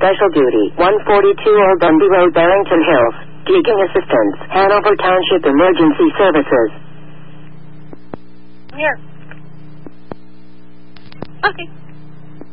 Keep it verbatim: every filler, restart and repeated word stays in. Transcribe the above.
Special Duty, one forty-two Old Dundee Road, Barrington Hills. Seeking assistance. Hanover Township Emergency Services. Here. Okay.